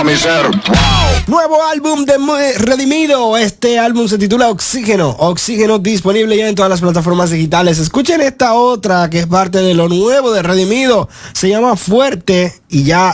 pa' mi ser. Wow. Nuevo álbum de Redimido. Este álbum se titula Oxígeno. Oxígeno disponible ya en todas las plataformas digitales. Escuchen esta otra que es parte de lo nuevo de Redimido. Se llama Fuerte y ya